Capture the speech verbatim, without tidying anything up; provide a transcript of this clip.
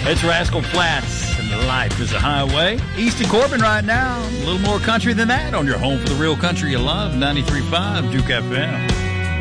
It's Rascal Flatts, and life is a highway. East of Corbin right now. A little more country than that on your home for the real country you love. ninety-three point five Duke F M.